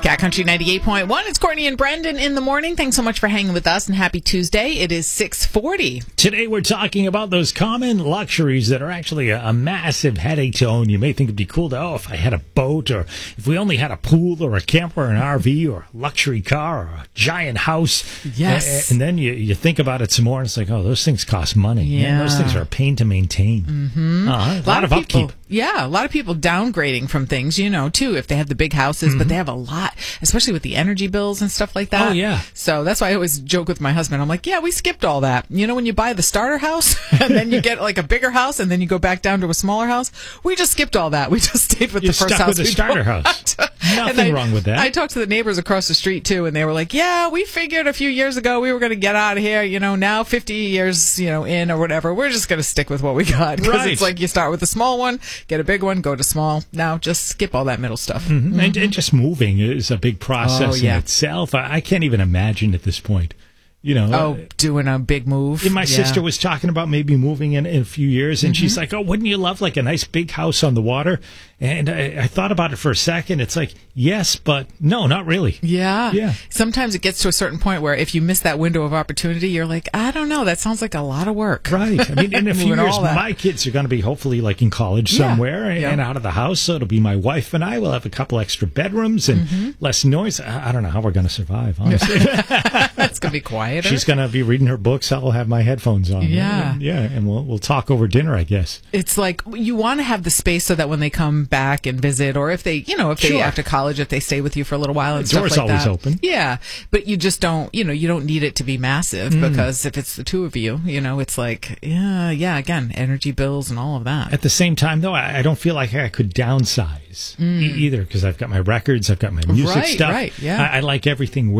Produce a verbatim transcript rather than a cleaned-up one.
Cat Country ninety-eight point one. It's Courtney and Brendan in the morning. Thanks so much for hanging with us, and happy Tuesday. It is six forty. Today we're talking about those common luxuries that are actually a, a massive headache to own. You may think it'd be cool to, oh, if I had a boat, or if we only had a pool or a camper or an R V or a luxury car or a giant house. Yes. And, and then you, you think about it some more, and it's like, oh, those things cost money. Yeah. Man, those things are a pain to maintain. Mm-hmm. Uh, a, lot, a lot of, of upkeep. people, yeah, a lot of people downgrading from things, you know, too, if they have the big houses, mm-hmm. but they have a lot, especially with the energy bills and stuff like that. Oh, yeah. So that's why I always joke with my husband. I'm like, yeah, we skipped all that. You know, when you buy the starter house and then you get like a bigger house and then you go back down to a smaller house, we just skipped all that. We just stayed with You're the first stuck house. with the we starter bought. house. Nothing I, wrong with that. I talked to the neighbors across the street, too, and they were like, yeah, we figured a few years ago we were going to get out of here. You know, now fifty years, you know, in or whatever, we're just going to stick with what we got. Because Right. it's like you start with a small one, get a big one, go to small. Now just skip all that middle stuff. Mm-hmm. Mm-hmm. And, and just moving is a big process Oh, yeah. in itself. I, I can't even imagine at this point. You know, Oh, uh, doing a big move. my Yeah. sister was talking about maybe moving in, in a few years, and Mm-hmm. she's like, oh, wouldn't you love like a nice big house on the water? And I, I thought about it for a second. It's like, yes, but no, not really. Yeah. Yeah. Sometimes it gets to a certain point where if you miss that window of opportunity, you're like, I don't know, that sounds like a lot of work. Right. I mean, in a few Moving years, all that. my kids are going to be hopefully like in college Yeah. somewhere and Yeah. out of the house. So it'll be my wife and I. We'll have a couple extra bedrooms and Mm-hmm. less noise. I, I don't know how we're going to survive, honestly. It's going to be quieter. She's going to be reading her books. I'll have my headphones on. Yeah. And, yeah. And we'll, we'll talk over dinner, I guess. It's like you want to have the space so that when they come back and visit, or if they, you know, if they Sure. after college, if they stay with you for a little while and The stuff door's like always that. open. Yeah, but you just don't, you know, you don't need it to be massive Mm. because if it's the two of you, you know, it's like, yeah, yeah, again, energy bills and all of that. At the same time, though, I, I don't feel like I could downsize e- either because I've got my records, I've got my music Right, stuff. right, yeah. I, I like everything